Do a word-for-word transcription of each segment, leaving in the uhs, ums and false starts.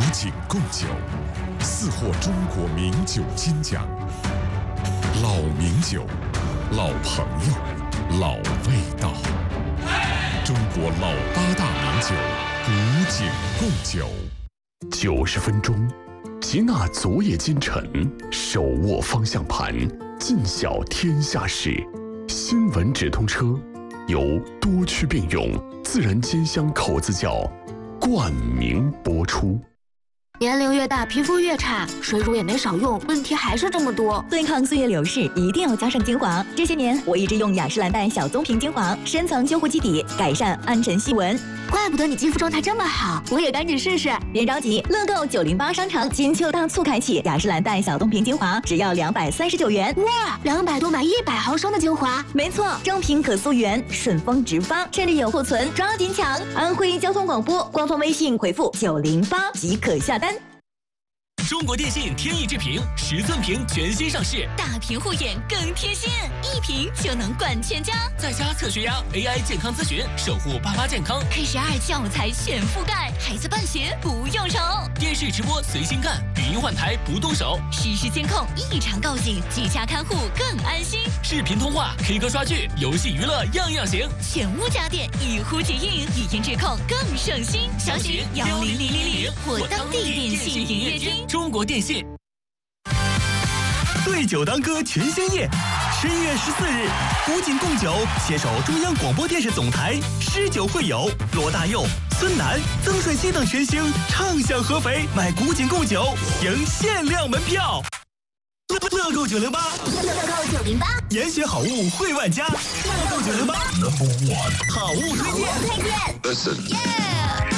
景贡酒，四获中国名酒金奖。老名酒，老朋友，老味道。中国老八大名酒，古井贡酒。 九十分钟，集纳昨夜今晨，手握方向盘，尽晓天下事。新闻直通车，由多区并用自然兼香口子窖冠名播出。 年龄越大，皮肤越差，水乳也没少用，问题还是这么多。 对抗岁月流逝，一定要加上精华。这些年，我一直用雅诗兰黛小棕瓶精华，深层修护基底，改善暗沉细纹。 怪不得你肌肤状态这么好，我也赶紧试试。 别着急，乐购九零八商城金秋大促开启，雅诗兰黛小棕瓶精华只要两百三十九元。 哇，两百多买一百毫升的精华。 没错，正品可溯源，顺丰直发，趁着有库存，抓紧抢！安徽交通广播官方微信回复九零八即可下单。 中国电信天翼智屏十寸屏全新上市， 大屏护眼更贴心，一屏就能管全家。 在家测血压 ，A I 健康咨询，守护爸妈健康。 K 十二教材全覆盖，孩子办学不用愁。 电视直播随心看，语音换台不动手。 实时监控，异常告警，居家看护更安心。 视频通话、K 歌刷剧、游戏娱乐样样行。 全屋家电一呼即应，语音质控更省心。详询幺零零零零或当地电信营业厅。 中国电信。 对酒当歌全新夜，十一月十四日，古井贡酒携手中央广播电视总台诗酒会友罗大佑、孙楠、曾舜晞等全星畅享合肥，买古井贡酒赢限量门票。乐购九零八， 乐购九零八， 严选好物惠万家。乐购九零八，好物推荐。 推荐。 Listen。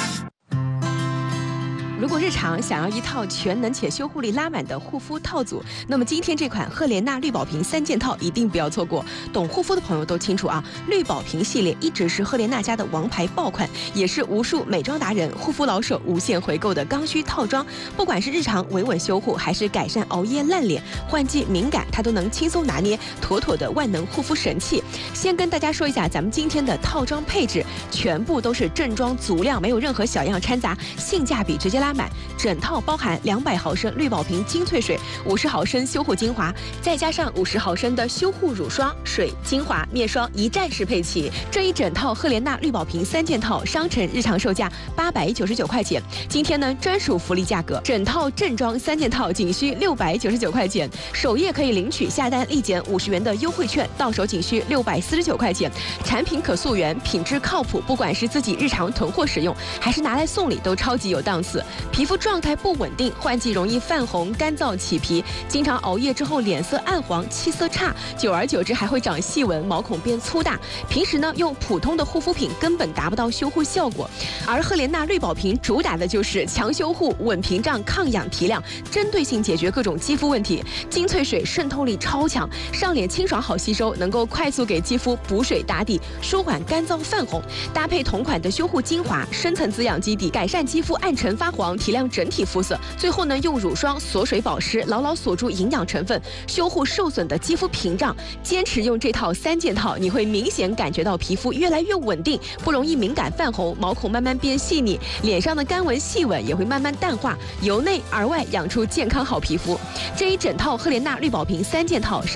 如果日常想要一套全能且修护力拉满的护肤套组，那么今天这款赫莲娜绿宝瓶三件套一定不要错过。懂护肤的朋友都清楚啊，绿宝瓶系列一直是赫莲娜家的王牌爆款，也是无数美妆达人、护肤老手无限回购的刚需套装。不管是日常维稳修护，还是改善熬夜烂脸、换季敏感，它都能轻松拿捏，妥妥的万能护肤神器。先跟大家说一下咱们今天的套装配置，全部都是正装足量，没有任何小样掺杂，性价比直接拉满。整套包含两百毫升绿宝瓶精粹水、五十毫升修护精华，再加上五十毫升的修护乳霜、水、精华、面霜一站式配齐。这一整套赫莲娜绿宝瓶三件套，商城日常售价八百九十九块钱，今天呢专属福利价格，整套正装三件套仅需六百九十九块钱，首页可以领取下单立减五十元的优惠券，到手仅需六百四十九块钱。产品可溯源，品质靠谱，不管是自己日常囤货使用，还是拿来送礼，都超级有档次。皮肤状态不稳定，换季容易泛红、干燥、起皮，经常熬夜之后脸色暗黄、气色差，久而久之还会长细纹，毛孔变粗大。平时呢用普通的护肤品根本达不到修护效果，而赫莲娜绿宝瓶主打的就是强修护、稳屏障、抗氧提亮，针对性解决各种肌肤问题。精粹水渗透力超强，上脸清爽好吸收，能够快速给肌肤补水打底，舒缓干燥泛红。搭配同款的修护精华，深层滋养基底，改善肌肤暗沉发黄，提亮整体肤色。最后呢，用乳霜锁水保湿，牢牢锁住营养成分，修护受损的肌肤屏障。坚持用这套三件套，你会明显感觉到皮肤越来越稳定，不容易敏感泛红，毛孔慢慢变细腻，脸上的干纹细纹也会慢慢淡化，由内而外养出健康好皮肤。这一整套赫莲娜绿宝瓶三件套。